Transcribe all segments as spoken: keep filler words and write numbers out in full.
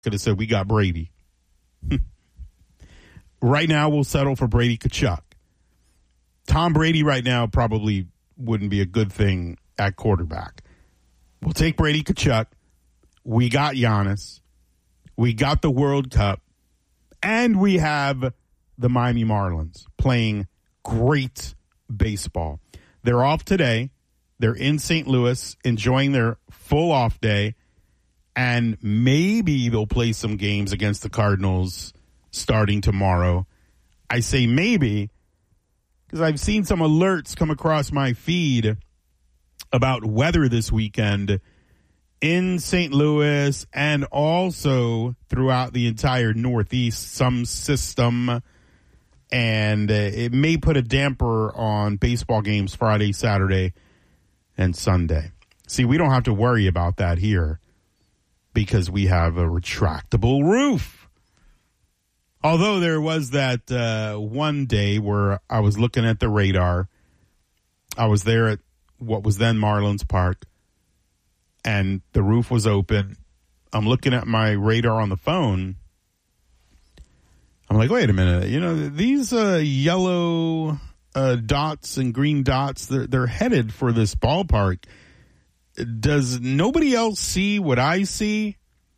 could have said, we got Brady. Right now, we'll settle for Brady Tkachuk. Tom Brady right now probably wouldn't be a good thing at quarterback. We'll take Brady Tkachuk. We got Giannis. We got the World Cup. And we have the Miami Marlins playing great baseball. They're off today. They're in Saint Louis enjoying their full off day. And maybe they'll play some games against the Cardinals starting tomorrow. I say maybe because I've seen some alerts come across my feed about weather this weekend in Saint Louis and also throughout the entire Northeast, some system, and uh, it may put a damper on baseball games Friday, Saturday, and Sunday. See, we don't have to worry about that here because we have a retractable roof. Although there was that uh, one day where I was looking at the radar. I was there at what was then Marlins Park, and the roof was open. I'm looking at my radar on the phone. I'm like, wait a minute. You know, these uh, yellow uh, dots and green dots, they're, they're headed for this ballpark. Does nobody else see what I see?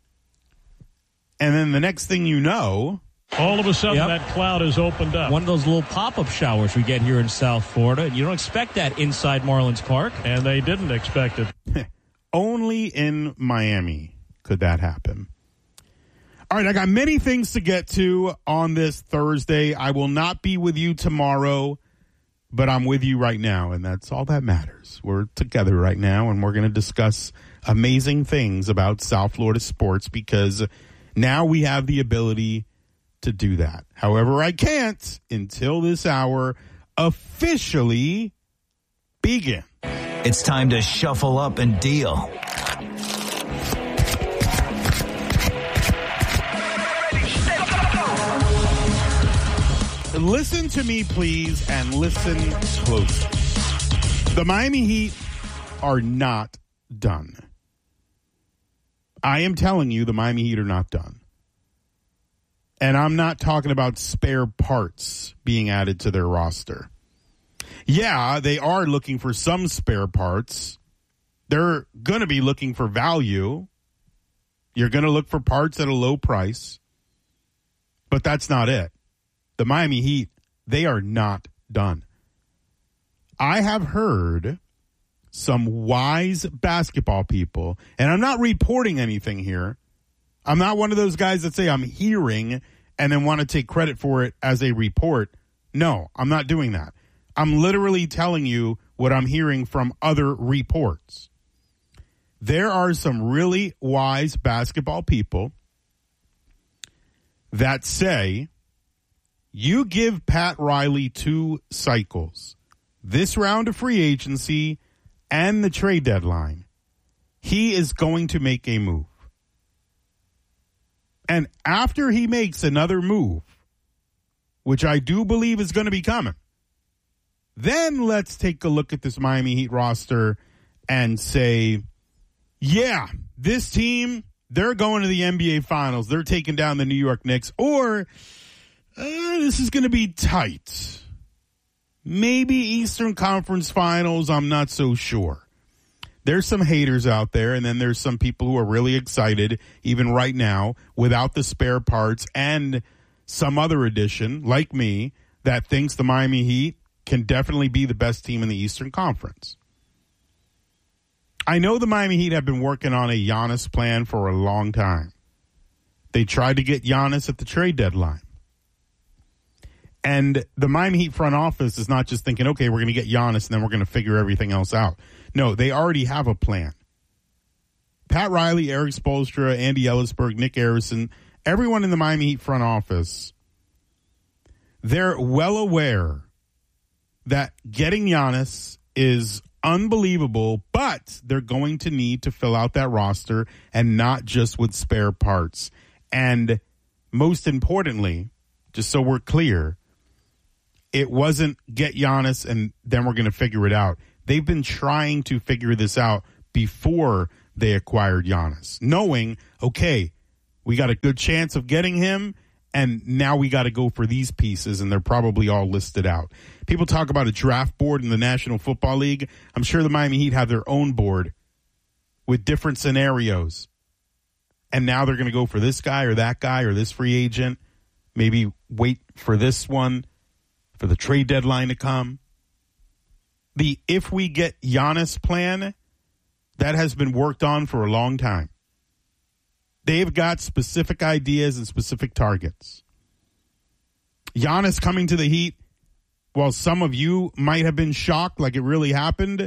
And then the next thing you know, all of a sudden, yep. that cloud has opened up. One of those little pop-up showers we get here in South Florida. You don't expect that inside Marlins Park. And they didn't expect it. Only in Miami could that happen. All right, I got many things to get to on this Thursday. I will not be with you tomorrow, but I'm with you right now, and that's all that matters. We're together right now, and we're going to discuss amazing things about South Florida sports because now we have the ability to do that. However, I can't until this hour officially begin. It's time to shuffle up and deal. Listen to me, please, and listen closely. The Miami Heat are not done. I am telling you, the Miami Heat are not done. And I'm not talking about spare parts being added to their roster. Yeah, they are looking for some spare parts. They're going to be looking for value. You're going to look for parts at a low price. But that's not it. The Miami Heat, they are not done. I have heard some wise basketball people, and I'm not reporting anything here. I'm not one of those guys that say I'm hearing and then want to take credit for it as a report. No, I'm not doing that. I'm literally telling you what I'm hearing from other reports. There are some really wise basketball people that say you give Pat Riley two cycles, this round of free agency and the trade deadline, he is going to make a move. And after he makes another move, which I do believe is going to be coming, then let's take a look at this Miami Heat roster and say, yeah, this team, they're going to the N B A Finals. They're taking down the New York Knicks. Or uh, this is going to be tight. Maybe Eastern Conference Finals, I'm not so sure. There's some haters out there, and then there's some people who are really excited, even right now, without the spare parts, and some other addition, like me, that thinks the Miami Heat can definitely be the best team in the Eastern Conference. I know the Miami Heat have been working on a Giannis plan for a long time. They tried to get Giannis at the trade deadline. And the Miami Heat front office is not just thinking, okay, we're going to get Giannis and then we're going to figure everything else out. No, they already have a plan. Pat Riley, Eric Spoelstra, Andy Ellisberg, Nick Harrison, everyone in the Miami Heat front office, they're well aware that getting Giannis is unbelievable, but they're going to need to fill out that roster and not just with spare parts. And most importantly, just so we're clear, it wasn't get Giannis and then we're going to figure it out. They've been trying to figure this out before they acquired Giannis, knowing, okay, We got a good chance of getting him, and now we got to go for these pieces, and they're probably all listed out. People talk about a draft board in the National Football League. I'm sure the Miami Heat have their own board with different scenarios. And now they're going to go for this guy or that guy or this free agent. Maybe wait for this one, for the trade deadline to come. The if we get Giannis plan, that has been worked on for a long time. They've got specific ideas and specific targets. Giannis coming to the Heat, while some of you might have been shocked like it really happened,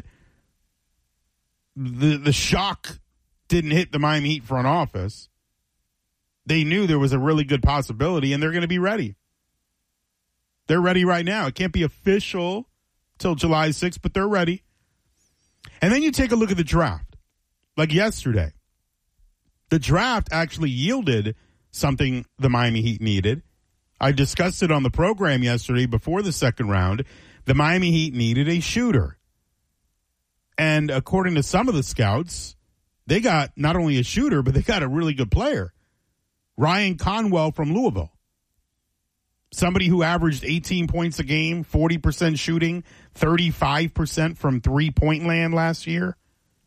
the, the shock didn't hit the Miami Heat front office. They knew there was a really good possibility, and they're going to be ready. They're ready right now. It can't be official till July sixth, but they're ready. And then you take a look at the draft. Like yesterday, the draft actually yielded something the Miami Heat needed. I discussed it on the program yesterday before the second round. The Miami Heat needed a shooter. And according to some of the scouts, they got not only a shooter, but they got a really good player. Ryan Conwell from Louisville. Somebody who averaged eighteen points a game, forty percent shooting, thirty-five percent from three-point land last year.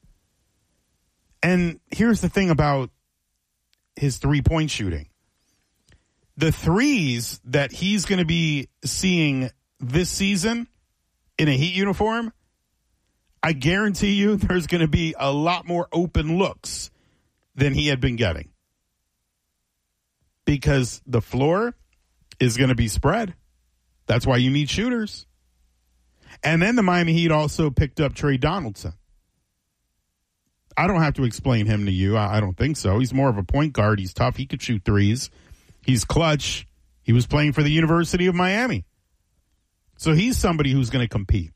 And here's the thing about his three-point shooting. The threes that he's going to be seeing this season in a Heat uniform, I guarantee you there's going to be a lot more open looks than he had been getting. Because the floor is going to be spread. That's why you need shooters. And then the Miami Heat also picked up Trey Donaldson. I don't have to explain him to you. I don't think so. He's more of a point guard. He's tough. He could shoot threes. He's clutch. He was playing for the University of Miami. So he's somebody who's going to compete.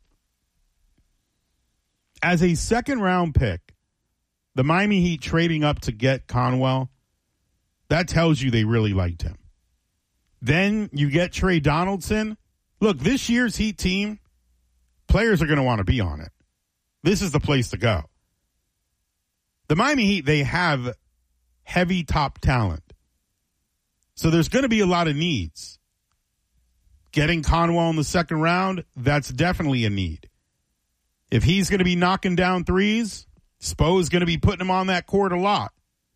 As a second round pick, the Miami Heat trading up to get Conwell, that tells you they really liked him. Then you get Trey Donaldson. Look, this year's Heat team, players are going to want to be on it. This is the place to go. The Miami Heat, they have heavy top talent. So there's going to be a lot of needs. Getting Conwell in the second round, that's definitely a need. If he's going to be knocking down threes, Spo's going to be putting him on that court a lot.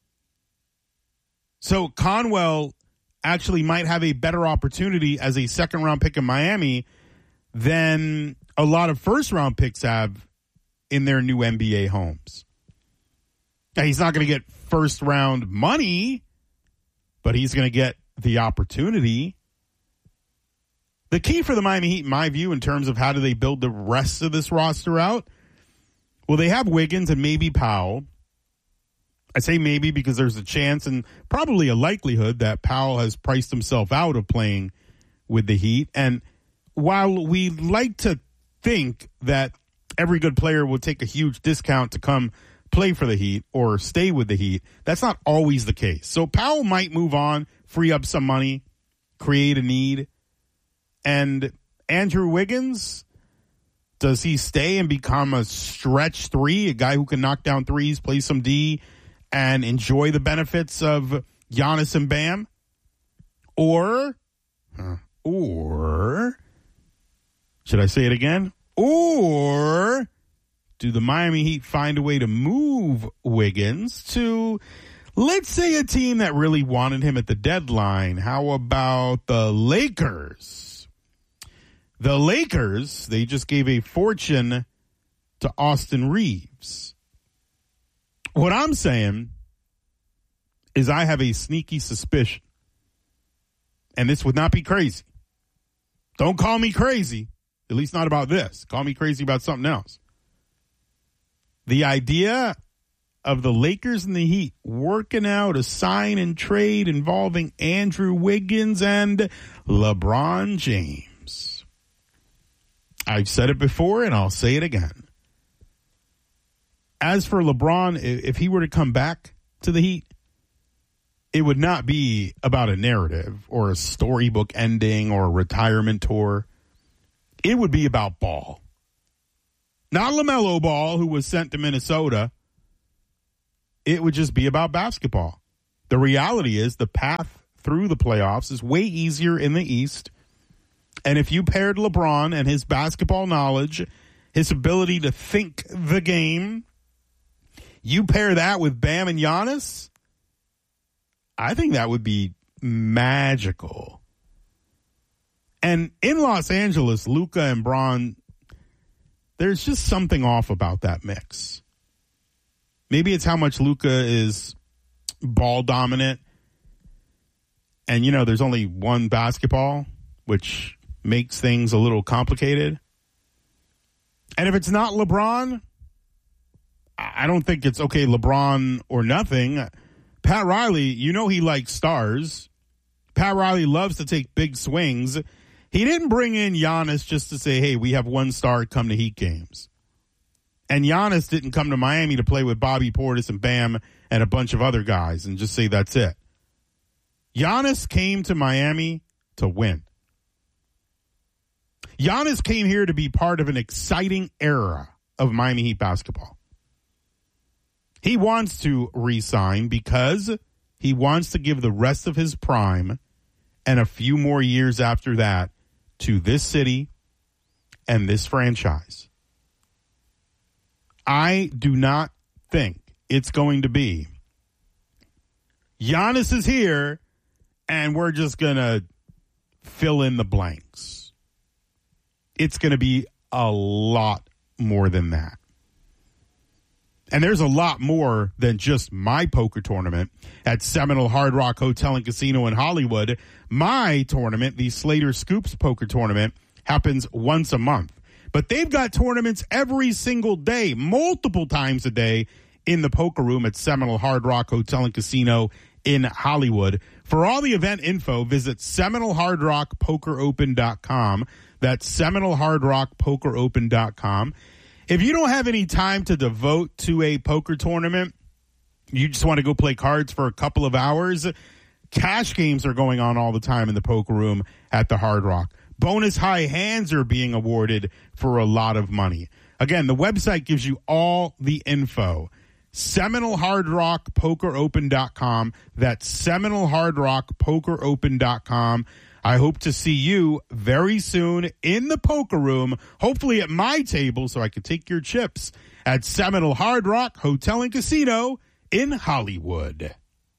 So Conwell actually might have a better opportunity as a second round pick in Miami than a lot of first round picks have in their new N B A homes. Now, he's not going to get first round money, but he's going to get the opportunity. The key for the Miami Heat, in my view, in terms of how do they build the rest of this roster out, well, they have Wiggins and maybe Powell. I say maybe because there's a chance and probably a likelihood that Powell has priced himself out of playing with the Heat. And while we like to think that every good player will take a huge discount to come play for the Heat or stay with the Heat, that's not always the case. So Powell might move on, free up some money, create a need. And Andrew Wiggins, does he stay and become a stretch three, a guy who can knock down threes, play some D, and enjoy the benefits of Giannis and Bam? Or, or, should I say it again? Or do the Miami Heat find a way to move Wiggins to, let's say, a team that really wanted him at the deadline? How about the Lakers? The Lakers, they just gave a fortune to Austin Reeves. What I'm saying is I have a sneaky suspicion, and this would not be crazy. Don't call me crazy, at least not about this. Call me crazy about something else. The idea of the Lakers and the Heat working out a sign and trade involving Andrew Wiggins and LeBron James. I've said it before, and I'll say it again. As for LeBron, if he were to come back to the Heat, it would not be about a narrative or a storybook ending or a retirement tour. It would be about ball. Not LaMelo Ball, who was sent to Minnesota. It would just be about basketball. The reality is the path through the playoffs is way easier in the East. And if you paired LeBron and his basketball knowledge, his ability to think the game, you pair that with Bam and Giannis, I think that would be magical. And in Los Angeles, Luka and Bron, there's just something off about that mix. Maybe it's how much Luka is ball dominant. And, you know, there's only one basketball, which makes things a little complicated. And if it's not LeBron, I don't think it's, okay, LeBron or nothing. Pat Riley, you know he likes stars. Pat Riley loves to take big swings. He didn't bring in Giannis just to say, hey, we have one star come to Heat games. And Giannis didn't come to Miami to play with Bobby Portis and Bam and a bunch of other guys and just say that's it. Giannis came to Miami to win. Giannis came here to be part of an exciting era of Miami Heat basketball. He wants to re-sign because he wants to give the rest of his prime and a few more years after that to this city and this franchise. I do not think it's going to be Giannis is here and we're just going to fill in the blanks. It's going to be a lot more than that. And there's a lot more than just my poker tournament at Seminole Hard Rock Hotel and Casino in Hollywood. My tournament, the Slater Scoops Poker Tournament, happens once a month. But they've got tournaments every single day, multiple times a day in the poker room at Seminole Hard Rock Hotel and Casino in Hollywood. For all the event info, visit Seminole Hard Rock Poker Open dot com. That's Seminole Hard Rock Poker Open dot com. If you don't have any time to devote to a poker tournament, you just want to go play cards for a couple of hours, cash games are going on all the time in the poker room at the Hard Rock. Bonus high hands are being awarded for a lot of money. Again, the website gives you all the info. Seminole Hard Rock Poker Open dot com. That's Seminole Hard Rock Poker Open dot com. I hope to see you very soon in the poker room, hopefully at my table so I can take your chips at Seminole Hard Rock Hotel and Casino in Hollywood.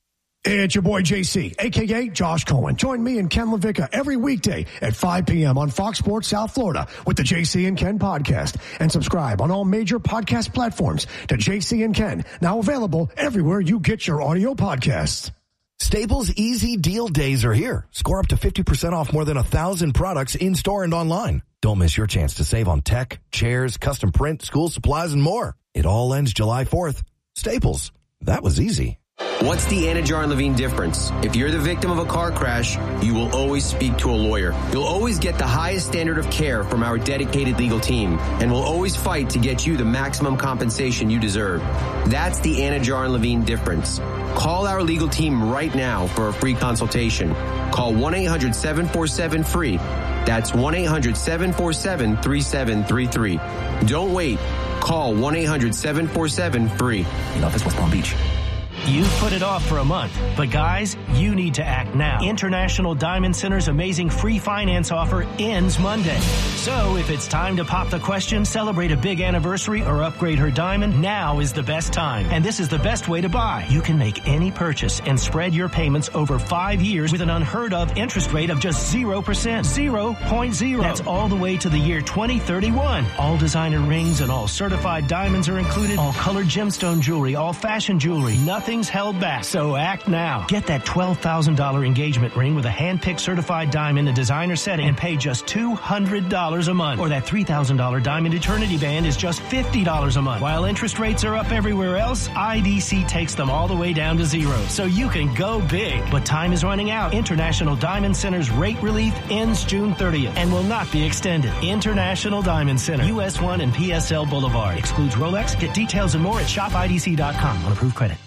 It's your boy J C, a k a. Josh Cohen. Join me and Ken LaVicka every weekday at five p.m. on Fox Sports South Florida with the J C and Ken podcast. And subscribe on all major podcast platforms to J C and Ken, now available everywhere you get your audio podcasts. Staples Easy Deal Days are here. Score up to fifty percent off more than one thousand products in-store and online. Don't miss your chance to save on tech, chairs, custom print, school supplies, and more. It all ends July fourth. Staples. That was easy. What's the Anna Jar and Levine difference? If you're the victim of a car crash, you will always speak to a lawyer. You'll always get the highest standard of care from our dedicated legal team, and we'll always fight to get you the maximum compensation you deserve. That's the Anna Jar and Levine difference. Call our legal team right now for a free consultation. Call one eight hundred seven four seven free. That's one eight hundred seven four seven three seven three three. Don't wait. Call one eight hundred seven four seven free. In office, West Palm Beach. You've put it off for a month, but guys, you need to act now. International Diamond Center's amazing free finance offer ends Monday. So if it's time to pop the question, celebrate a big anniversary, or upgrade her diamond, now is the best time. And this is the best way to buy. You can make any purchase and spread your payments over five years with an unheard of interest rate of just zero percent. zero point zero. That's all the way to the year twenty thirty-one. All designer rings and all certified diamonds are included. All colored gemstone jewelry, all fashion jewelry. Nothing's held back. So act now. Get that twelve thousand dollars engagement ring with a hand-picked certified diamond in designer setting and pay just two hundred dollars a month. Or that three thousand dollars diamond eternity band is just fifty dollars a month. While interest rates are up everywhere else, I D C takes them all the way down to zero. So you can go big. But time is running out. International Diamond Center's rate relief ends June thirtieth and will not be extended. International Diamond Center, U S one and P S L Boulevard. Excludes Rolex. Get details and more at shop I D C dot com on approved credit.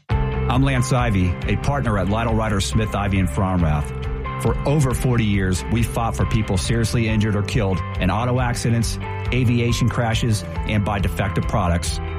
I'm Lance Ivy, a partner at Lytle Ryder Smith Ivy in Fromrath. For over forty years, we fought for people seriously injured or killed in auto accidents, aviation crashes, and by defective products.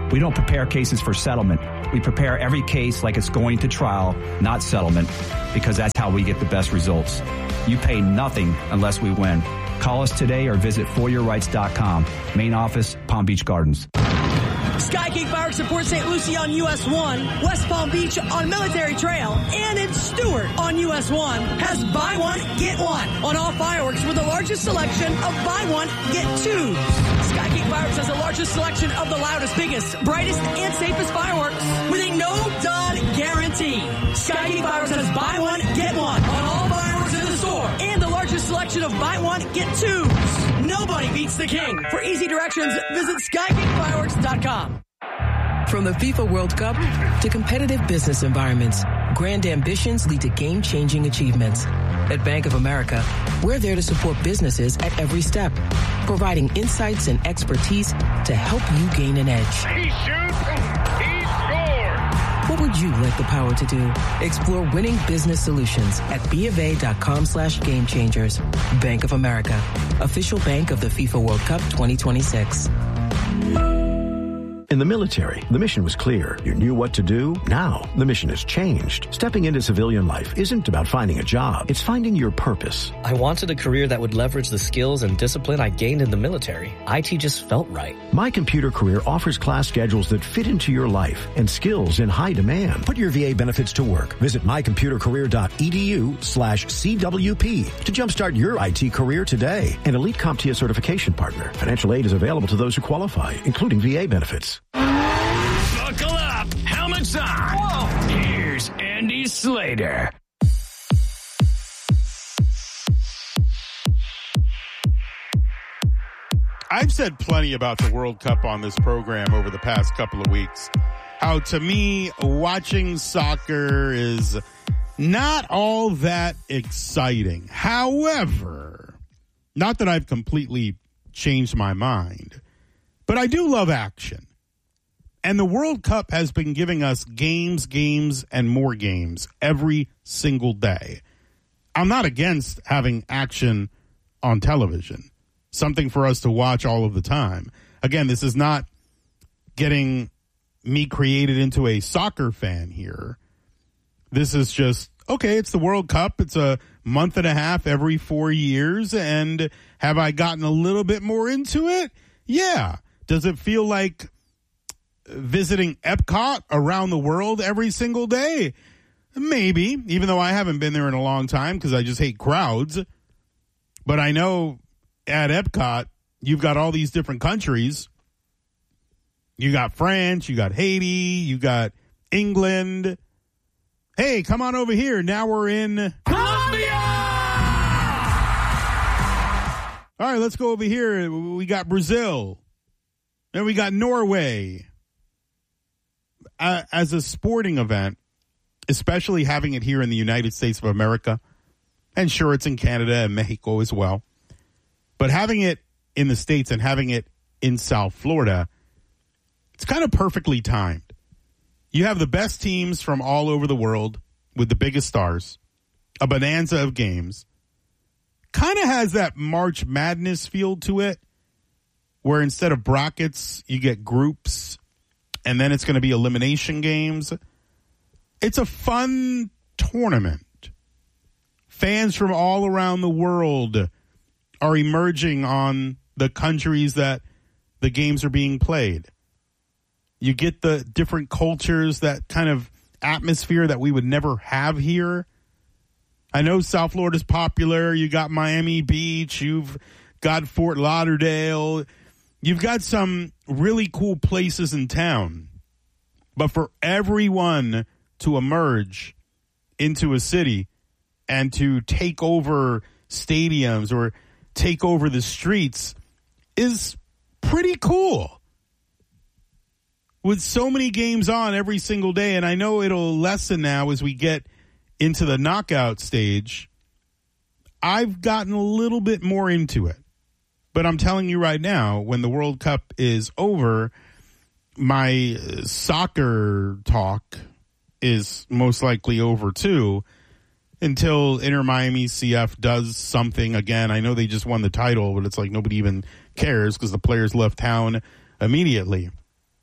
We don't prepare cases for settlement. We prepare every case like it's going to trial, not settlement, because that's how we get the best results. You pay nothing unless we win. Call us today or visit for your rights dot com. Main office, Palm Beach Gardens. Sky King Fireworks in Port Saint Lucie on U S one, West Palm Beach on Military Trail, and in Stewart on U S one has buy one, get one on all fireworks with the largest selection of buy one, get two. Sky King Fireworks has the largest selection of the loudest, biggest, brightest, and safest fireworks with a no-done guarantee. Sky King Fireworks has buy one, get one on all fireworks in the store, and the largest selection of buy one, get twos. Nobody beats the king. For easy directions, visit sky king fireworks dot com. From the FIFA World Cup to competitive business environments, grand ambitions lead to game-changing achievements. At Bank of America, we're there to support businesses at every step, providing insights and expertise to help you gain an edge. He shoots, he scores! What would you like the power to do? Explore winning business solutions at BofA.com slash game changers. Bank of America, official bank of the FIFA World Cup twenty twenty-six. In the military, the mission was clear. You knew what to do. Now, the mission has changed. Stepping into civilian life isn't about finding a job. It's finding your purpose. I wanted a career that would leverage the skills and discipline I gained in the military. I T just felt right. My Computer Career offers class schedules that fit into your life and skills in high demand. Put your V A benefits to work. Visit my computer career dot e d u slash C W P to jumpstart your I T career today. An elite CompTIA certification partner. Financial aid is available to those who qualify, including V A benefits. Buckle up. Helmets on. Whoa. Here's Andy Slater. I've said plenty about the World Cup on this program over the past couple of weeks. How, to me, watching soccer is not all that exciting. However, not that I've completely changed my mind, but I do love action. And the World Cup has been giving us games, games, and more games every single day. I'm not against having action on television, something for us to watch all of the time. Again, this is not getting me created into a soccer fan here. This is just, okay, it's the World Cup. It's a month and a half every four years. And have I gotten a little bit more into it? Yeah. Does it feel like visiting Epcot around the world every single day? Maybe, even though I haven't been there in a long time because I just hate crowds. But I know at Epcot, you've got all these different countries. You got France, you got Haiti, you got England. Hey, come on over here. Now we're in Colombia! All right, let's go over here. We got Brazil. Then we got Norway. Uh, as a sporting event, especially having it here in the United States of America, and sure, it's in Canada and Mexico as well, but having it in the States and having it in South Florida, it's kind of perfectly timed. You have the best teams from all over the world with the biggest stars, a bonanza of games. Kind of has that March Madness feel to it, where instead of brackets, you get groups, and then it's going to be elimination games. It's a fun tournament. Fans from all around the world are emerging on the countries that the games are being played. You get the different cultures, that kind of atmosphere that we would never have here. I know South Florida's popular. You got Miami Beach. You've got Fort Lauderdale. You've got some really cool places in town. But for everyone to emerge into a city and to take over stadiums or take over the streets is pretty cool. With so many games on every single day, and I know it'll lessen now as we get into the knockout stage, I've gotten a little bit more into it. But I'm telling you right now, when the World Cup is over, my soccer talk is most likely over too, until Inter Miami C F does something again. I know they just won the title, but it's like nobody even cares because the players left town immediately.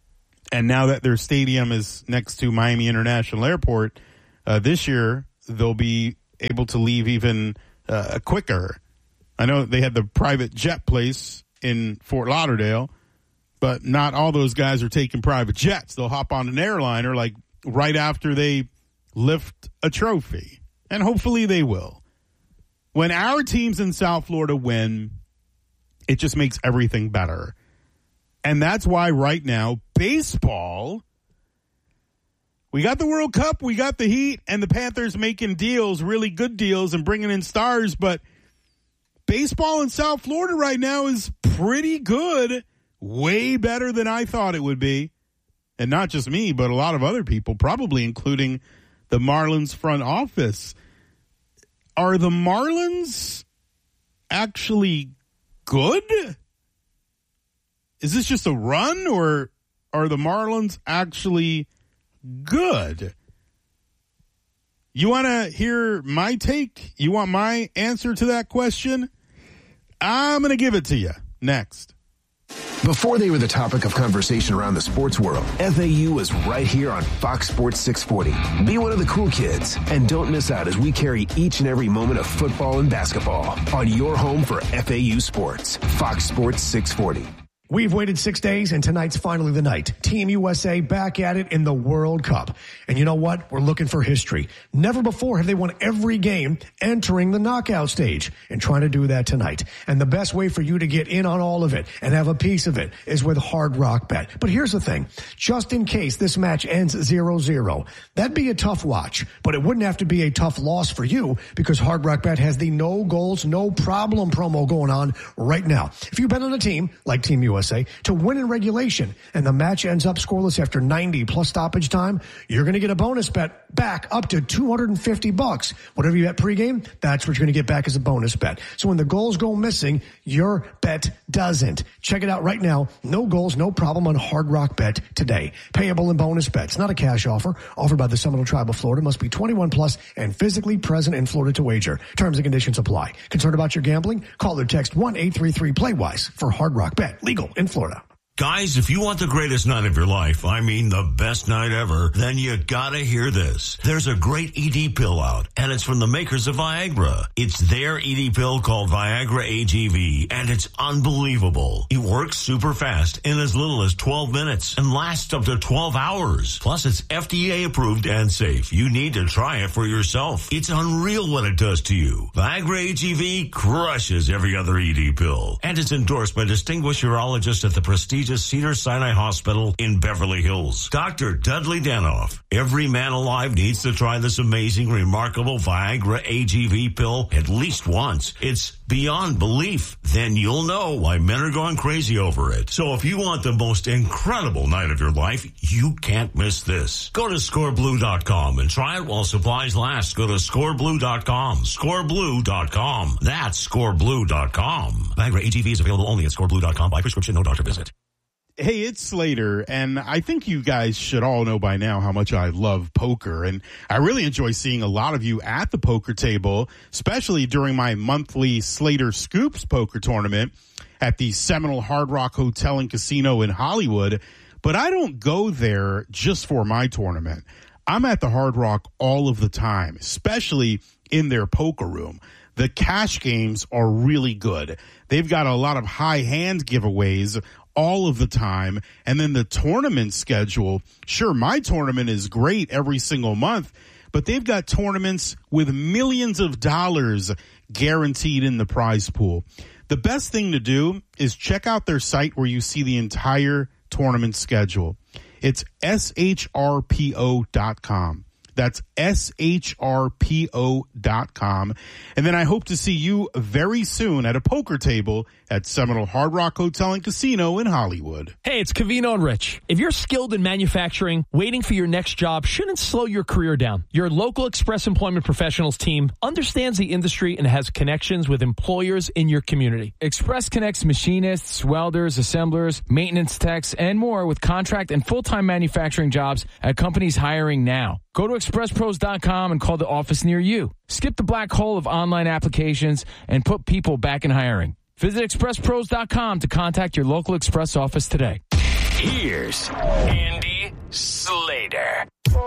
And now that their stadium is next to Miami International Airport, uh, this year they'll be able to leave even uh, quicker. I know they had the private jet place in Fort Lauderdale, but not all those guys are taking private jets. They'll hop on an airliner like right after they lift a trophy, and hopefully they will. When our teams in South Florida win, it just makes everything better. And that's why right now, baseball, we got the World Cup, we got the Heat, and the Panthers making deals, really good deals, and bringing in stars, but baseball in South Florida right now is pretty good, way better than I thought it would be. And not just me, but a lot of other people, probably including the Marlins front office. Are the Marlins actually good? Is this just a run, or are the Marlins actually good? You want to hear my take? You want my answer to that question? I'm going to give it to you next. Before they were the topic of conversation around the sports world, F A U was right here on Fox Sports six forty. Be one of the cool kids, and don't miss out as we carry each and every moment of football and basketball on your home for F A U sports. Fox Sports six forty. We've waited six days, and tonight's finally the night. Team U S A back at it in the World Cup. And you know what? We're looking for history. Never before have they won every game entering the knockout stage, and trying to do that tonight. And the best way for you to get in on all of it and have a piece of it is with Hard Rock Bet. But here's the thing. Just in case this match ends zero zero, that'd be a tough watch, but it wouldn't have to be a tough loss for you, because Hard Rock Bet has the no goals, no problem promo going on right now. If you bet on a team like Team U S A to win in regulation and the match ends up scoreless after ninety plus stoppage time, you're going to get a bonus bet back up to two hundred fifty bucks. Whatever you bet pregame, that's what you're going to get back as a bonus bet. So when the goals go missing, your bet doesn't. Check it out right now. No goals, no problem on Hard Rock Bet today. Payable in bonus bets. Not a cash offer. Offered by the Seminole Tribe of Florida. Must be twenty-one plus and physically present in Florida to wager. Terms and conditions apply. Concerned about your gambling? Call or text one eight three three play wise for Hard Rock Bet. Legal in Florida. Guys, if you want the greatest night of your life, I mean the best night ever, then you gotta hear this. There's a great E D pill out, and it's from the makers of Viagra. It's their E D pill called Viagra A G V, and it's unbelievable. It works super fast in as little as twelve minutes and lasts up to twelve hours. Plus, it's F D A approved and safe. You need to try it for yourself. It's unreal what it does to you. Viagra A G V crushes every other E D pill, and it's endorsed by distinguished urologists at the prestigious Cedars-Sinai Hospital in Beverly Hills. Doctor Dudley Danoff. Every man alive needs to try this amazing, remarkable Viagra A G V pill at least once. It's beyond belief. Then you'll know why men are going crazy over it. So if you want the most incredible night of your life, you can't miss this. Go to score blue dot com and try it while supplies last. Go to score blue dot com. score blue dot com. That's score blue dot com. Viagra A G V is available only at score blue dot com by prescription, no doctor visit. Hey, it's Slater, and I think you guys should all know by now how much I love poker, and I really enjoy seeing a lot of you at the poker table, especially during my monthly Slater Scoops poker tournament at the Seminole Hard Rock Hotel and Casino in Hollywood. But I don't go there just for my tournament. I'm at the Hard Rock all of the time, especially in their poker room. The cash games are really good. They've got a lot of high hand giveaways all of the time. And then the tournament schedule. Sure, my tournament is great every single month, but they've got tournaments with millions of dollars guaranteed in the prize pool. The best thing to do is check out their site where you see the entire tournament schedule. It's S H R P O dot com. That's S H R P O dot com. And then I hope to see you very soon at a poker table at Seminole Hard Rock Hotel and Casino in Hollywood. Hey, it's Covino and Rich. If you're skilled in manufacturing, waiting for your next job shouldn't slow your career down. Your local Express Employment Professionals team understands the industry and has connections with employers in your community. Express connects machinists, welders, assemblers, maintenance techs, and more with contract and full-time manufacturing jobs at companies hiring now. Go to express pros dot com and call the office near you. Skip the black hole of online applications and put people back in hiring. Visit express pros dot com to contact your local Express office today. Here's Andy Slater.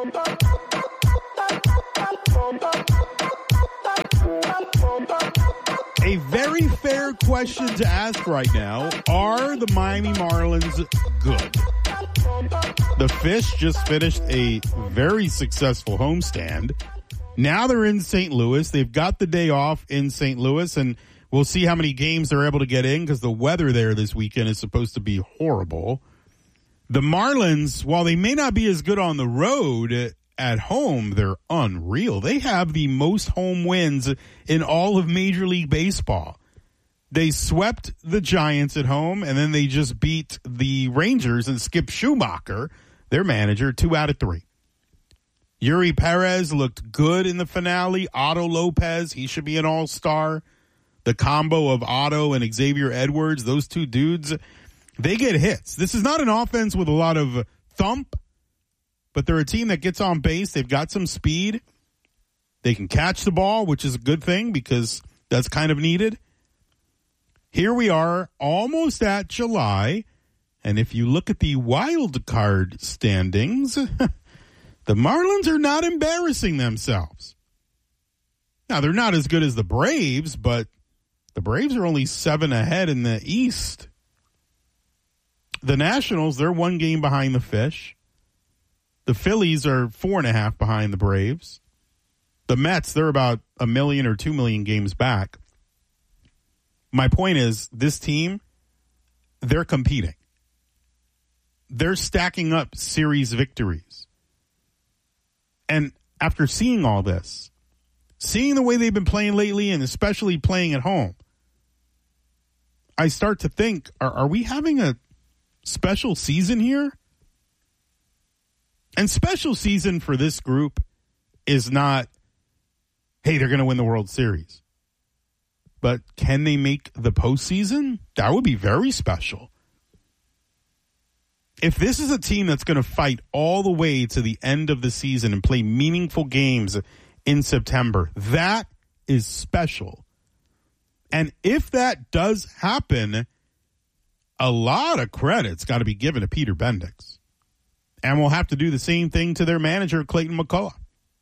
A very fair question to ask right now. Are the Miami Marlins good? The Fish just finished a very successful homestand. Now they're in Saint Louis. They've got the day off in Saint Louis, and we'll see how many games they're able to get in because the weather there this weekend is supposed to be horrible. The Marlins, while they may not be as good on the road, at home, they're unreal. They have the most home wins in all of Major League Baseball. They swept the Giants at home, and then they just beat the Rangers and Skip Schumacher, their manager, two out of three. Yuri Perez looked good in the finale. Otto Lopez, he should be an all-star. The combo of Otto and Xavier Edwards, those two dudes, they get hits. This is not an offense with a lot of thump, but they're a team that gets on base. They've got some speed. They can catch the ball, which is a good thing because that's kind of needed. Here we are almost at July, and if you look at the wild card standings, the Marlins are not embarrassing themselves. Now, they're not as good as the Braves, but the Braves are only seven ahead in the East. The Nationals, they're one game behind the Fish. The Phillies are four and a half behind the Braves. The Mets, they're about a million or two million games back. My point is, this team, they're competing. They're stacking up series victories. And after seeing all this, seeing the way they've been playing lately, and especially playing at home, I start to think, are, are we having a special season here? And special season for this group is not, hey, they're going to win the World Series. But can they make the postseason? That would be very special. If this is a team that's going to fight all the way to the end of the season and play meaningful games in September, that is special. And if that does happen, a lot of credit's got to be given to Peter Bendix. And we'll have to do the same thing to their manager, Clayton McCullough.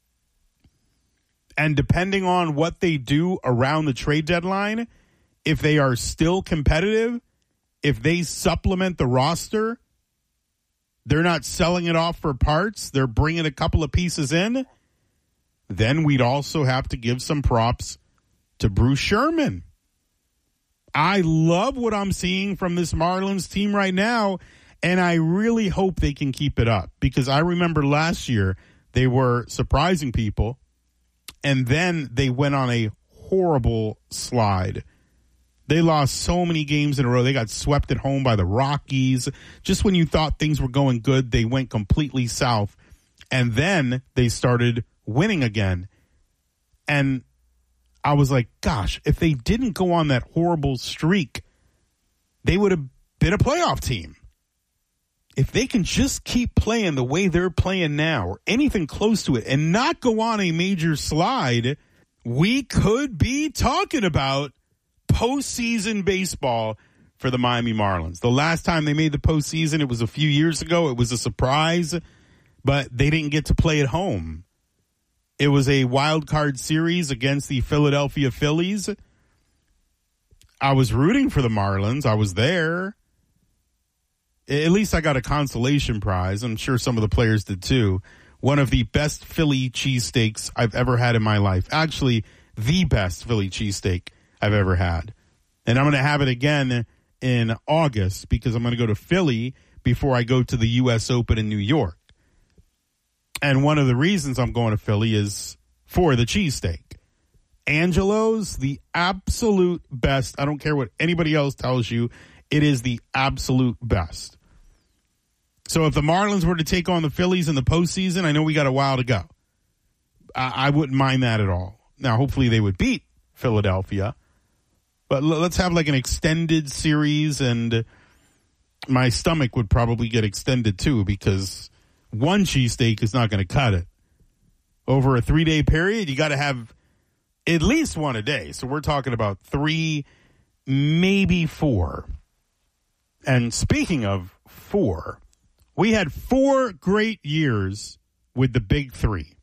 And depending on what they do around the trade deadline, if they are still competitive, if they supplement the roster, they're not selling it off for parts, they're bringing a couple of pieces in, then we'd also have to give some props to Bruce Sherman. I love what I'm seeing from this Marlins team right now, and I really hope they can keep it up because I remember last year they were surprising people, and then they went on a horrible slide. They lost so many games in a row. They got swept at home by the Rockies. Just when you thought things were going good, they went completely south, and then they started winning again. And I was like, gosh, if they didn't go on that horrible streak, they would have been a playoff team. If they can just keep playing the way they're playing now or anything close to it and not go on a major slide, we could be talking about postseason baseball for the Miami Marlins. The last time they made the postseason, it was a few years ago. It was a surprise, but they didn't get to play at home. It was a wild card series against the Philadelphia Phillies. I was rooting for the Marlins. I was there. At least I got a consolation prize. I'm sure some of the players did too. One of the best Philly cheesesteaks I've ever had in my life. Actually, the best Philly cheesesteak I've ever had. And I'm going to have it again in August because I'm going to go to Philly before I go to the U S Open in New York. And one of the reasons I'm going to Philly is for the cheesesteak. Angelo's, the absolute best. I don't care what anybody else tells you. It is the absolute best. So if the Marlins were to take on the Phillies in the postseason, I know we got a while to go. I, I wouldn't mind that at all. Now, hopefully they would beat Philadelphia. But l- let's have like an extended series, and my stomach would probably get extended too because one cheesesteak is not going to cut it. Over a three-day period, you got to have at least one a day. So we're talking about three, maybe four. And speaking of four, We had four great years with the big three.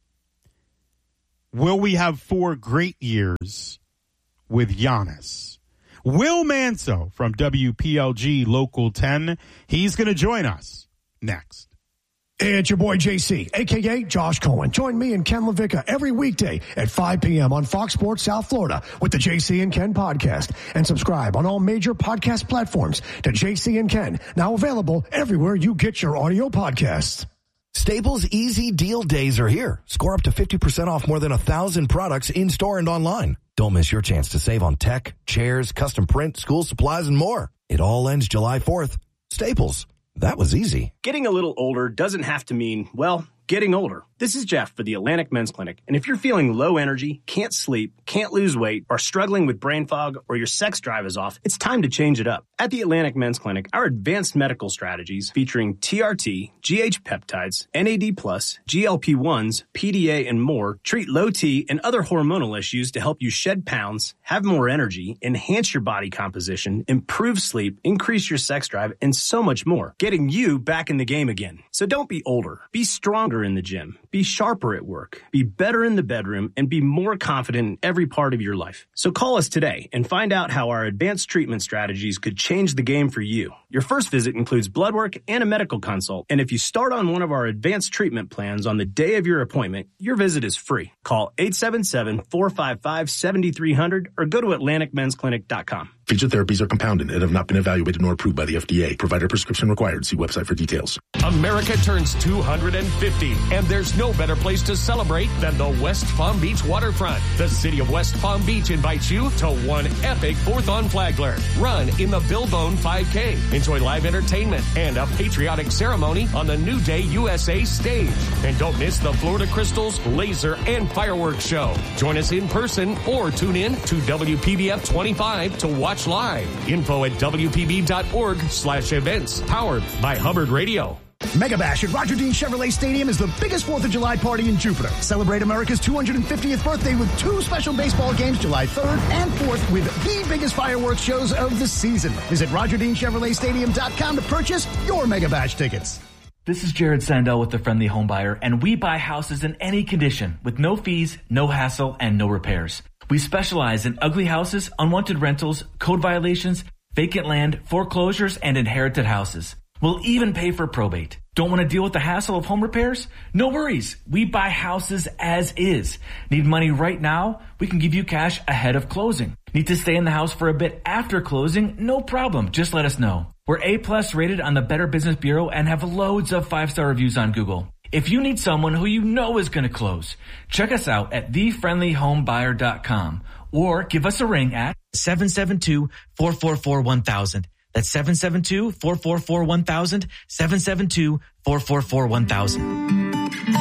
Will we have four great years with Giannis? Will Manso from W P L G Local ten, he's going to join us next. It's your boy J C, a k a. Josh Cohen. Join me and Ken LaVicka every weekday at five p.m. on Fox Sports South Florida with the J C and Ken podcast. And subscribe on all major podcast platforms to J C and Ken, now available everywhere you get your audio podcasts. Staples Easy Deal Days are here. Score up to fifty percent off more than a thousand products in-store and online. Don't miss your chance to save on tech, chairs, custom print, school supplies, and more. It all ends July fourth. Staples. That was easy. Getting a little older doesn't have to mean, well, getting older. This is Jeff for the Atlantic Men's Clinic. And if you're feeling low energy, can't sleep, can't lose weight, are struggling with brain fog, or your sex drive is off, it's time to change it up. At the Atlantic Men's Clinic, our advanced medical strategies featuring T R T, G H peptides, N A D plus, G L P ones, P D A, and more treat low T and other hormonal issues to help you shed pounds, have more energy, enhance your body composition, improve sleep, increase your sex drive, and so much more, getting you back in the game again. So don't be older. Be stronger in the gym. Be sharper at work. Be better in the bedroom, and be more confident in every part of your life. So call us today and find out how our advanced treatment strategies could change the game for you. Your first visit includes blood work and a medical consult. And if you start on one of our advanced treatment plans on the day of your appointment, your visit is free. Call eight seven seven, four five five, seven three zero zero or go to atlantic men's clinic dot com. Featured therapies are compounded and have not been evaluated nor approved by the F D A. Provider prescription required. See website for details. America turns two hundred fifty, and there's no better place to celebrate than the West Palm Beach waterfront. The city of West Palm Beach invites you to one epic fourth on Flagler. Run in the Billbone five K. Enjoy live entertainment and a patriotic ceremony on the New Day U S A stage. And don't miss the Florida Crystals laser and fireworks show. Join us in person or tune in to W P B F twenty-five to watch live. Info at W P B dot org slash events. Powered by Hubbard Radio. Mega Bash at Roger Dean Chevrolet Stadium is the biggest fourth of July party in Jupiter. Celebrate America's two hundred fiftieth birthday with two special baseball games July third and fourth with the biggest fireworks shows of the season. Visit Roger Dean Chevrolet Stadium dot com to purchase your Mega Bash tickets. This is Jared Sandell with the Friendly Home Buyer, and we buy houses in any condition with no fees, no hassle, and no repairs. We specialize in ugly houses, unwanted rentals, code violations, vacant land, foreclosures, and inherited houses. We'll even pay for probate. Don't want to deal with the hassle of home repairs? No worries. We buy houses as is. Need money right now? We can give you cash ahead of closing. Need to stay in the house for a bit after closing? No problem. Just let us know. We're A-plus rated on the Better Business Bureau and have loads of five-star reviews on Google. If you need someone who you know is going to close, check us out at the friendly home buyer dot com or give us a ring at seven seven two, four four four, one thousand. That's seven seven two, four four four, one thousand, seven seven two, four four four, one thousand.